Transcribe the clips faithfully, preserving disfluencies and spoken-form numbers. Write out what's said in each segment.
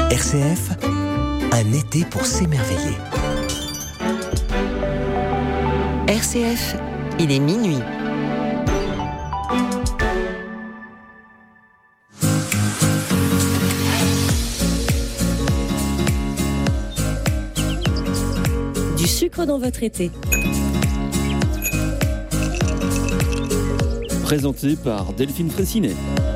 R C F, un été pour s'émerveiller. R C F, il est minuit. Du sucre dans votre été. Présenté par Delphine Fraissinet.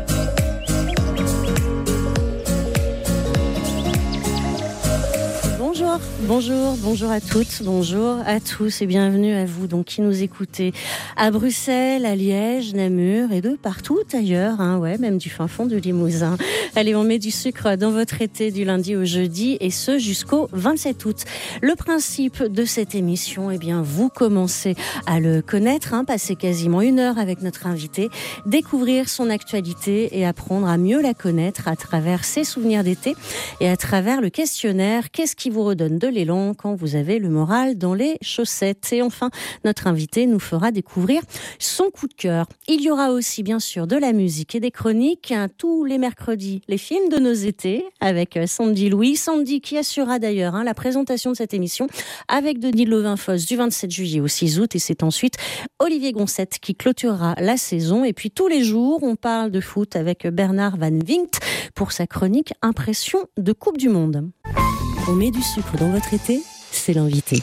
Bonjour, bonjour, bonjour à toutes, bonjour à tous et bienvenue à vous donc qui nous écoutez à Bruxelles, à Liège, Namur et de partout ailleurs, hein, ouais, même du fin fond du Limousin. Allez, on met du sucre dans votre été du lundi au jeudi et ce jusqu'au vingt-sept août. Le principe de cette émission, eh bien, vous commencez à le connaître, hein, passer quasiment une heure avec notre invité, découvrir son actualité et apprendre à mieux la connaître à travers ses souvenirs d'été et à travers le questionnaire. Qu'est-ce qui vous redonne de l'élan quand vous avez le moral dans les chaussettes? Et enfin, notre invité nous fera découvrir son coup de cœur. Il y aura aussi bien sûr de la musique et des chroniques, hein, tous les mercredis, les films de nos étés avec Sandy Louis. Sandy qui assurera d'ailleurs hein, la présentation de cette émission avec Denis Lovin-Fosse du vingt-sept juillet au six août. Et c'est ensuite Olivier Goncette qui clôturera la saison. Et puis tous les jours, on parle de foot avec Bernard Van Winkt pour sa chronique Impression de Coupe du Monde. On met du sucre dans votre été, c'est l'invité.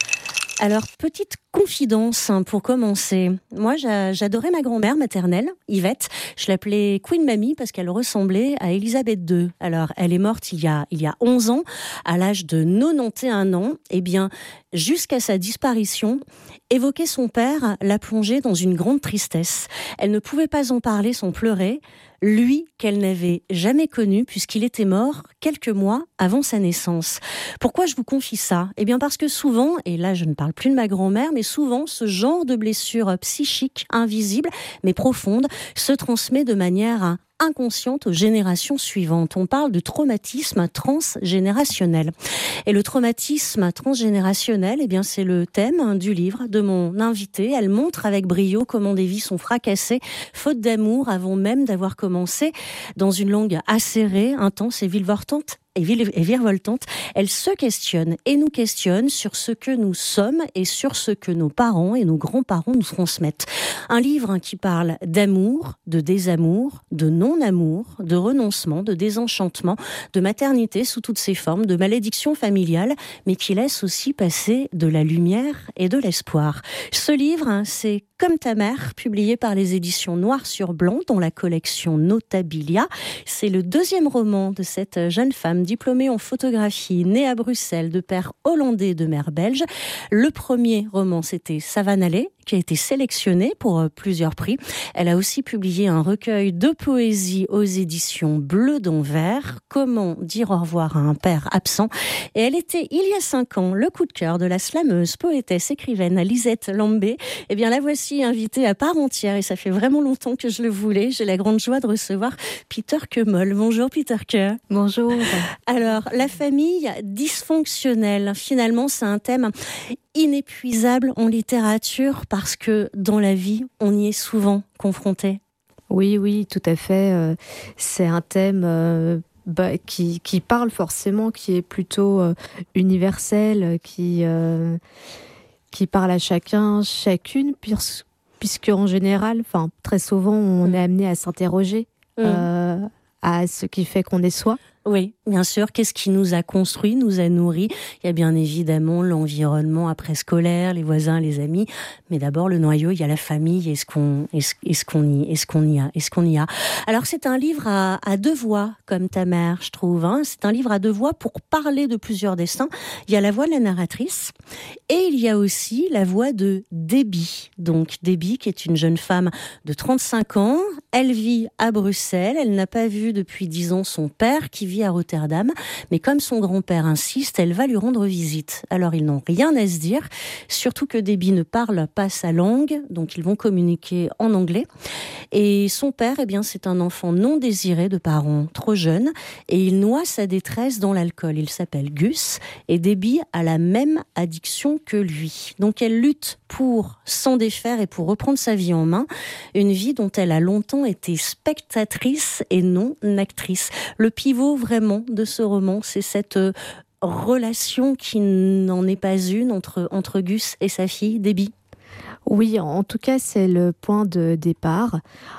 Alors, petite confidence hein, pour commencer. Moi, j'a, j'adorais ma grand-mère maternelle, Yvette. Je l'appelais Queen Mamie parce qu'elle ressemblait à Élisabeth deux. Alors, elle est morte il y a, il y a onze ans, à l'âge de quatre-vingt-onze ans. Eh bien, jusqu'à sa disparition, évoquer son père l'a plongée dans une grande tristesse. Elle ne pouvait pas en parler sans pleurer. Lui qu'elle n'avait jamais connu puisqu'il était mort quelques mois avant sa naissance. Pourquoi je vous confie ça ? Eh bien parce que souvent, et là je ne parle plus de ma grand-mère, mais souvent ce genre de blessure psychique, invisible, mais profonde, se transmet de manière inconsciente aux générations suivantes. On parle de traumatisme transgénérationnel. Et le traumatisme transgénérationnel, eh bien, c'est le thème du livre de mon invitée. Elle montre avec brio comment des vies sont fracassées, faute d'amour, avant même d'avoir commencé dans une langue acérée, intense et virevoltante. Et virevoltante, elle se questionne et nous questionne sur ce que nous sommes et sur ce que nos parents et nos grands-parents nous transmettent. Un livre qui parle d'amour, de désamour, de non-amour, de renoncement, de désenchantement, de maternité sous toutes ses formes, de malédiction familiale, mais qui laisse aussi passer de la lumière et de l'espoir. Ce livre, c'est Comme ta mère, publié par les éditions Noir sur Blanc dans la collection Notabilia. C'est le deuxième roman de cette jeune femme diplômée en photographie, née à Bruxelles de père hollandais et de mère belge. Le premier roman, c'était Savanallée, qui a été sélectionné pour plusieurs prix. Elle a aussi publié un recueil de poésie aux éditions Bleu d'Anvers, Comment dire au revoir à un père absent. Et elle était, il y a cinq ans, le coup de cœur de la slameuse, poétesse, écrivaine Lisette Lambé. Eh bien, la voici invitée à part entière et ça fait vraiment longtemps que je le voulais. J'ai la grande joie de recevoir Peter Kemol. Bonjour Peter Ke. Bonjour. Alors, la famille dysfonctionnelle, finalement, c'est un thème inépuisable en littérature parce que dans la vie, on y est souvent confronté. Oui, oui, tout à fait. Euh, c'est un thème euh, bah, qui, qui parle forcément, qui est plutôt euh, universel, qui, euh, qui parle à chacun, chacune, puisque, puisque en général, enfin, très souvent, on mmh. est amené à s'interroger mmh. euh, à ce qui fait qu'on est soi. Oui, bien sûr. Qu'est-ce qui nous a construit, nous a nourris ? Il y a bien évidemment l'environnement après-scolaire, les voisins, les amis. Mais d'abord, le noyau, il y a la famille. Est-ce qu'on, est-ce, est-ce qu'on y, est-ce qu'on y a, est-ce qu'on y a ? Alors, c'est un livre à, à deux voix, comme ta mère, je trouve. Hein. C'est un livre à deux voix pour parler de plusieurs destins. Il y a la voix de la narratrice et il y a aussi la voix de Debbie. Donc, Debbie, qui est une jeune femme de trente-cinq ans. Elle vit à Bruxelles. Elle n'a pas vu depuis dix ans son père qui vit à Rotterdam, mais comme son grand-père insiste, elle va lui rendre visite. Alors ils n'ont rien à se dire, surtout que Debbie ne parle pas sa langue, donc ils vont communiquer en anglais. Et son père, eh bien, c'est un enfant non désiré de parents trop jeunes, et il noie sa détresse dans l'alcool. Il s'appelle Gus, et Debbie a la même addiction que lui. Donc elle lutte pour s'en défaire et pour reprendre sa vie en main, une vie dont elle a longtemps été spectatrice et non actrice. Le pivot vraiment de ce roman, c'est cette euh, relation qui n'en est pas une entre, entre Gus et sa fille, Debbie. Oui, en tout cas, c'est le point de départ.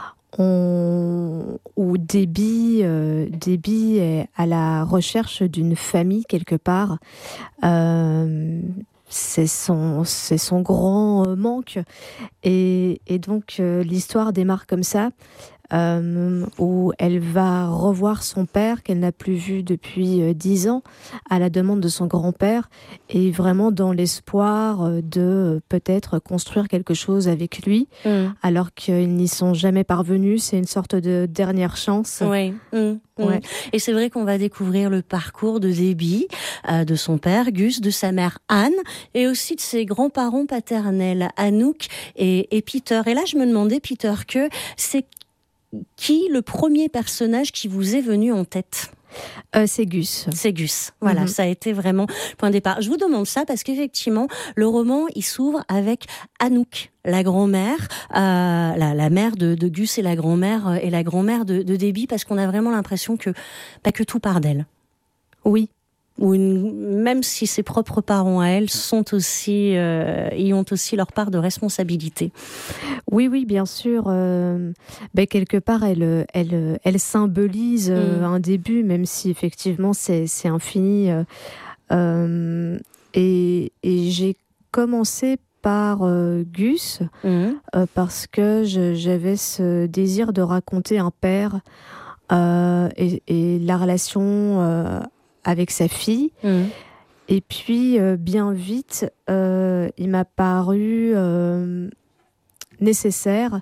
On... où Debbie, euh, Debbie est à la recherche d'une famille quelque part. Euh, c'est son, c'est son grand manque. Et, et donc, euh, l'histoire démarre comme ça, euh, où elle va revoir son père qu'elle n'a plus vu depuis dix ans, à la demande de son grand-père, et vraiment dans l'espoir de peut-être construire quelque chose avec lui, mmh. alors qu'ils n'y sont jamais parvenus. C'est une sorte de dernière chance. Oui. Mmh. Ouais. Et c'est vrai qu'on va découvrir le parcours de Debbie, euh, de son père Gus, de sa mère Anne, et aussi de ses grands-parents paternels, Anouk et, et Peter. Et là, je me demandais, Peter, que c'est qui le premier personnage qui vous est venu en tête ? Euh, c'est Gus. C'est Gus. Voilà, mm-hmm. Ça a été vraiment le point de départ. Je vous demande ça parce qu'effectivement, le roman, il s'ouvre avec Anouk, la grand-mère, euh, la, la mère de, de Gus et la grand-mère euh, et la grand-mère de, de Debbie, parce qu'on a vraiment l'impression que, bah, que tout part d'elle. Oui. Ou une, même si ses propres parents à elle sont aussi, euh, y ont aussi leur part de responsabilité. Oui, oui, bien sûr. Euh, ben quelque part, elle, elle, elle symbolise euh, mmh. un début, même si effectivement c'est, c'est infini. Euh, euh, et, et j'ai commencé par euh, Gus mmh. euh, parce que je, j'avais ce désir de raconter un père euh, et, et la relation euh, avec sa fille. Mmh. Et puis, euh, bien vite, euh, il m'a paru euh, nécessaire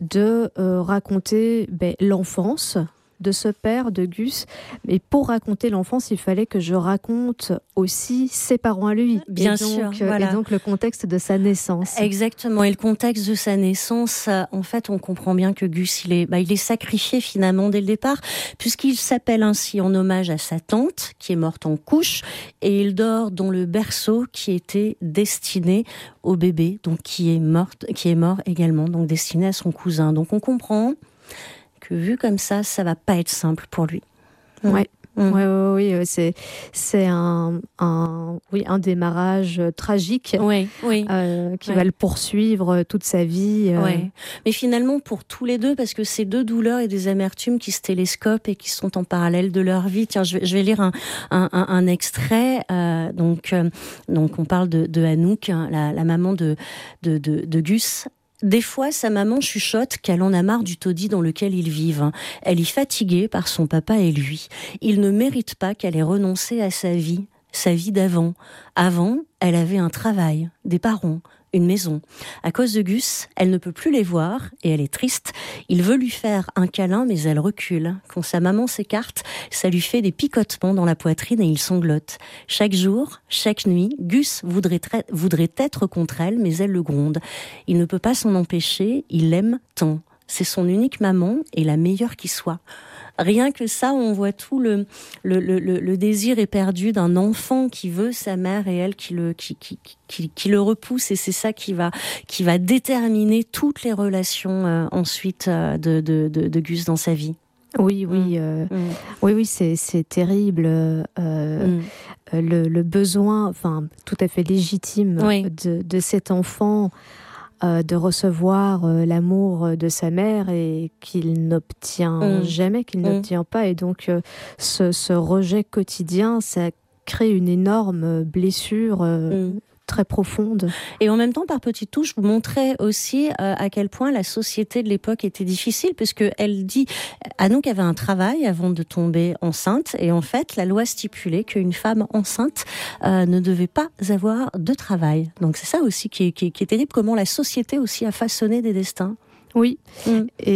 de euh, raconter ben, l'enfance de ce père, de Gus. Mais pour raconter l'enfance, il fallait que je raconte aussi ses parents à lui. Bien et donc, sûr. Voilà. Et donc le contexte de sa naissance. Exactement. Et le contexte de sa naissance, en fait, on comprend bien que Gus, il est, bah, il est sacrifié finalement dès le départ, puisqu'il s'appelle ainsi en hommage à sa tante, qui est morte en couche, et il dort dans le berceau qui était destiné au bébé, donc qui est mort, qui est mort également, donc destiné à son cousin. Donc on comprend que vu comme ça, ça va pas être simple pour lui. Ouais. Mmh. Oui, oui, oui, c'est, c'est un, un, oui, un démarrage tragique oui, oui. Euh, qui ouais. va le poursuivre toute sa vie. Euh... Ouais. Mais finalement, pour tous les deux, parce que c'est deux douleurs et des amertumes qui se télescopent et qui sont en parallèle de leur vie. Tiens, je vais, je vais lire un, un, un, un extrait. Euh, donc, euh, donc, on parle de, de Anouk, hein, la, la maman de, de, de, de Gus. Des fois, sa maman chuchote qu'elle en a marre du taudis dans lequel ils vivent. Elle est fatiguée par son papa et lui. Il ne mérite pas qu'elle ait renoncé à sa vie, sa vie d'avant. Avant, elle avait un travail, des parents, une maison. À cause de Gus, elle ne peut plus les voir et elle est triste. Il veut lui faire un câlin, mais elle recule. Quand sa maman s'écarte, ça lui fait des picotements dans la poitrine et il sanglote. Chaque jour, chaque nuit, Gus voudrait, tra- voudrait être contre elle, mais elle le gronde. Il ne peut pas s'en empêcher, il l'aime tant. C'est son unique maman et la meilleure qui soit. Rien que ça, on voit tout le, le, le, le désir éperdu d'un enfant qui veut sa mère et elle qui le, qui, qui, qui, qui le repousse. Et c'est ça qui va, qui va déterminer toutes les relations euh, ensuite euh, de, de, de, de Gus dans sa vie. Oui, oui, euh, mmh. oui, oui, c'est, c'est terrible. Euh, mmh. le, le besoin, enfin, tout à fait légitime oui. de, de cet enfant. Euh, de recevoir euh, l'amour de sa mère et qu'il n'obtient mmh. jamais, qu'il mmh. n'obtient pas. Et donc, euh, ce, ce rejet quotidien, ça crée une énorme blessure euh, mmh. très profonde. Et en même temps, par petites touches, vous montrez aussi euh, à quel point la société de l'époque était difficile, puisque elle dit, Anouk avait un travail avant de tomber enceinte, et en fait, la loi stipulait qu'une femme enceinte euh, ne devait pas avoir de travail. Donc c'est ça aussi qui est, qui est, qui est terrible, comment la société aussi a façonné des destins. Oui, mmh.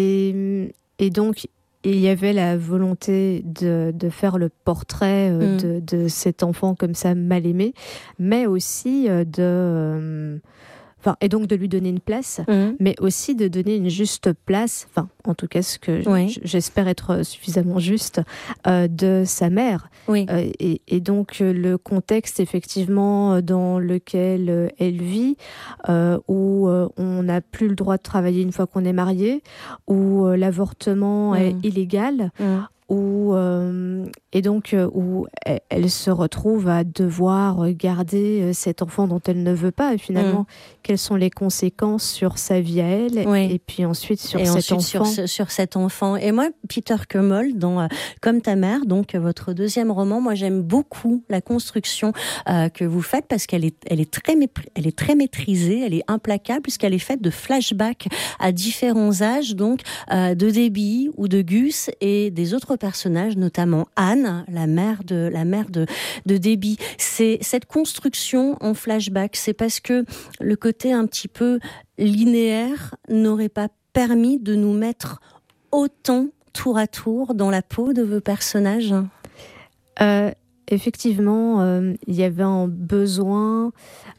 et, et donc il y avait la volonté de, de faire le portrait euh, mmh. de, de cet enfant comme ça mal aimé, mais aussi euh, de... Euh, Enfin, et donc de lui donner une place, mmh. mais aussi de donner une juste place, enfin, en tout cas, ce que oui. j'espère être suffisamment juste, euh, de sa mère. Oui. Euh, et, et donc, le contexte, effectivement, dans lequel euh, elle vit, euh, où euh, on n'a plus le droit de travailler une fois qu'on est marié, où euh, l'avortement mmh. est illégal, mmh. où euh, et donc euh, où elle, elle se retrouve à devoir garder cet enfant dont elle ne veut pas, et finalement mmh. quelles sont les conséquences sur sa vie à elle, oui. et puis ensuite sur et cet ensuite enfant. Sur, ce, sur cet enfant. Et moi, Peter Kemmel, dans euh, Comme ta mère, donc votre deuxième roman, moi j'aime beaucoup la construction euh, que vous faites, parce qu'elle est, elle est très, elle est très maîtrisée, elle est implacable, puisqu'elle est faite de flashbacks à différents âges, donc euh, de Debbie ou de Gus et des autres personnages, notamment Anne, la mère de la mère de, de Debbie. C'est cette construction en flashback, c'est parce que le côté un petit peu linéaire n'aurait pas permis de nous mettre autant tour à tour dans la peau de vos personnages. Euh, effectivement, euh, il y avait un besoin.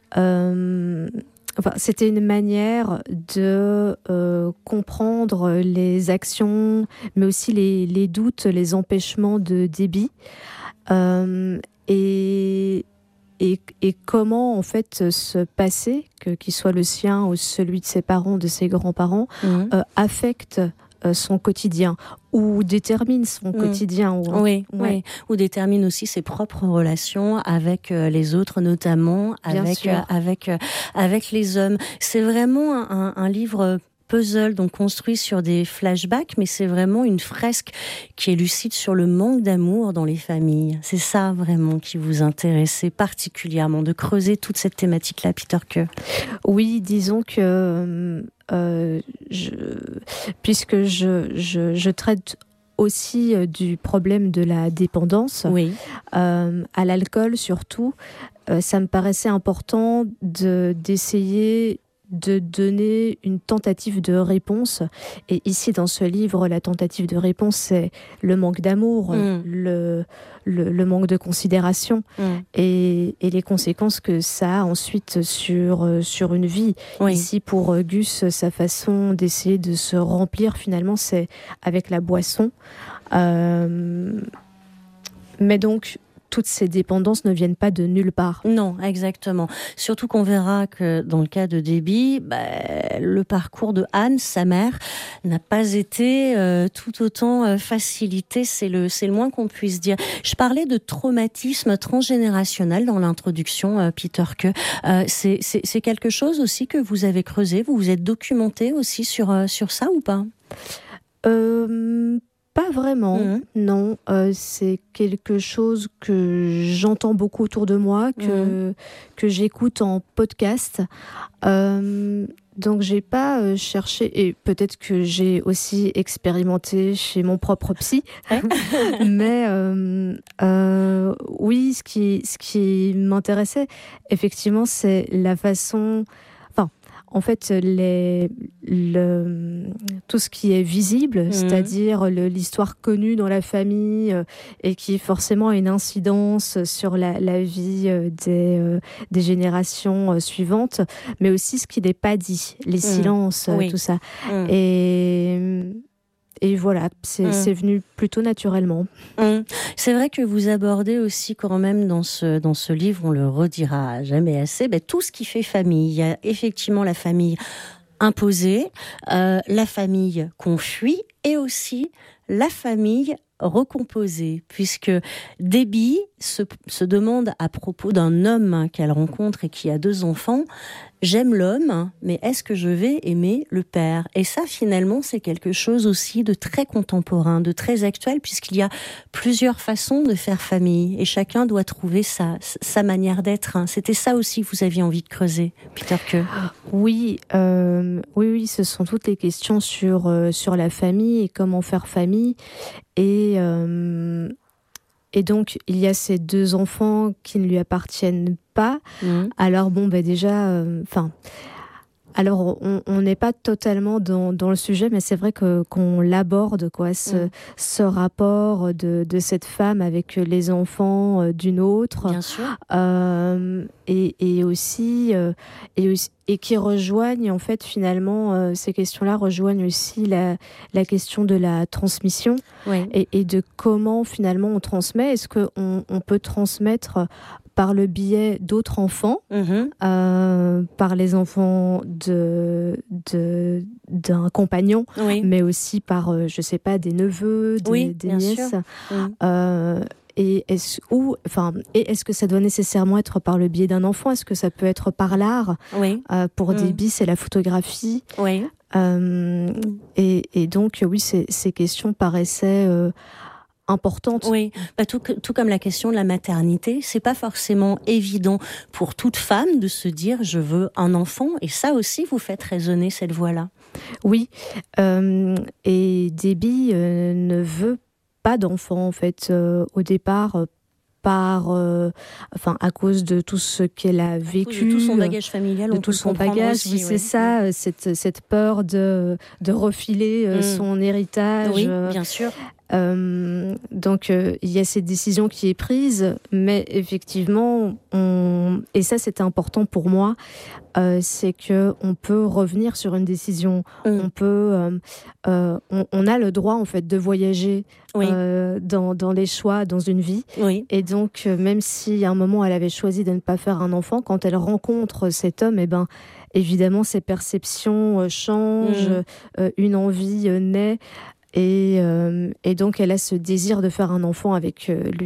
Euh, enfin, c'était une manière de euh, comprendre les actions, mais aussi les, les doutes, les empêchements de Debbie. Euh, et, et, et comment, en fait, ce passé, que, qu'il soit le sien ou celui de ses parents, de ses grands-parents, mmh. euh, affecte euh, son quotidien, ou détermine son mmh. quotidien. Ou, oui, ouais. oui, ou détermine aussi ses propres relations avec euh, les autres, notamment avec, euh, avec, euh, avec les hommes. C'est vraiment un, un livre puzzle, donc construit sur des flashbacks, mais c'est vraiment une fresque qui est lucide sur le manque d'amour dans les familles. C'est ça vraiment qui vous intéressait particulièrement, de creuser toute cette thématique-là, Peter Kemmel. Oui, disons que euh, je, puisque je, je, je traite aussi euh, du problème de la dépendance, oui. euh, à l'alcool surtout, euh, ça me paraissait important de, d'essayer de donner une tentative de réponse. Et ici, dans ce livre, la tentative de réponse, c'est le manque d'amour, mmh. le, le, le manque de considération mmh. et, et les conséquences que ça a ensuite sur, sur une vie. Oui. Ici, pour Gus, sa façon d'essayer de se remplir, finalement, c'est avec la boisson. Euh, mais donc, toutes ces dépendances ne viennent pas de nulle part. Non, exactement. Surtout qu'on verra que dans le cas de Debbie, bah, le parcours de Anne, sa mère, n'a pas été euh, tout autant euh, facilité. C'est le, c'est le moins qu'on puisse dire. Je parlais de traumatisme transgénérationnel dans l'introduction, euh, Peter Kemmel. Euh, c'est, c'est, c'est quelque chose aussi que vous avez creusé. Vous vous êtes documenté aussi sur, euh, sur ça ou pas ? Euh... Pas vraiment, mmh. non. Euh, c'est quelque chose que j'entends beaucoup autour de moi, que, mmh. que j'écoute en podcast. Euh, donc, j'ai pas euh, cherché, et peut-être que j'ai aussi expérimenté chez mon propre psy. Mais euh, euh, oui, ce qui, ce qui m'intéressait, effectivement, c'est la façon... En fait, les, le, tout ce qui est visible, mmh. c'est-à-dire le, l'histoire connue dans la famille euh, et qui forcément a une incidence sur la, la vie euh, des, euh, des générations euh, suivantes, mais aussi ce qui n'est pas dit, les mmh. silences, oui. tout ça. Mmh. Et... Et voilà, c'est, mmh. c'est venu plutôt naturellement. Mmh. C'est vrai que vous abordez aussi quand même dans ce, dans ce livre, on le redira jamais assez, ben, tout ce qui fait famille. Il y a effectivement la famille imposée, euh, la famille qu'on fuit et aussi la famille recomposée, puisque Debbie se, se demande à propos d'un homme qu'elle rencontre et qui a deux enfants, j'aime l'homme, mais est-ce que je vais aimer le père ? Et ça, finalement, c'est quelque chose aussi de très contemporain, de très actuel, puisqu'il y a plusieurs façons de faire famille, et chacun doit trouver sa, sa manière d'être. C'était ça aussi que vous aviez envie de creuser, Peter Kemmel. Oui, euh, oui, oui, ce sont toutes les questions sur, euh, sur la famille et comment faire famille. Et... Euh, Et donc, il y a ces deux enfants qui ne lui appartiennent pas. Mmh. Alors, bon, bah déjà, enfin... Euh, alors, on n'est pas totalement dans, dans le sujet, mais c'est vrai que, qu'on l'aborde, quoi, ce, mmh. ce rapport de, de cette femme avec les enfants d'une autre. Bien sûr. Euh, et, et, aussi, euh, et aussi... Et qui rejoignent, en fait, finalement, euh, ces questions-là rejoignent aussi la, la question de la transmission oui. et, et de comment, finalement, on transmet. Est-ce qu'on on peut transmettre par le biais d'autres enfants, Mhm. euh, par les enfants de, de, d'un compagnon, Oui. mais aussi par, euh, je sais pas, des neveux, des, Oui, des bien nièces. sûr. Mhm. Euh, et est-ce, ou, enfin, et est-ce que ça doit nécessairement être par le biais d'un enfant? Est-ce que ça peut être par l'art? Oui. Euh, pour Mhm. Déby, c'est la photographie. Oui. Euh, et, et donc, oui, ces, ces questions paraissaient euh, importantes. Oui, bah, tout, tout comme la question de la maternité, c'est pas forcément évident pour toute femme de se dire je veux un enfant, et ça aussi vous faites résonner cette voix-là. Oui, euh, et Déby euh, ne veut pas d'enfant en fait euh, au départ. Euh, par, euh, enfin, à cause de tout ce qu'elle a vécu, De tout son bagage familial, de on tout peut son le comprendre bagage, aussi, oui, c'est oui. ça, cette, cette peur de, de refiler euh, Mm. son héritage. Oui, euh, bien sûr. Euh, donc euh, il y a cette décision qui est prise, mais effectivement, on... et ça c'était important pour moi, euh, c'est que on peut revenir sur une décision. Mm. On peut, euh, euh, on, on a le droit en fait de voyager Oui. euh, dans, dans les choix, dans une vie. Oui. Et donc euh, même si à un moment elle avait choisi de ne pas faire un enfant, quand elle rencontre cet homme, et eh ben évidemment ses perceptions euh, changent, Mm. euh, une envie euh, naît. Et, euh, et donc, elle a ce désir de faire un enfant avec euh, lui.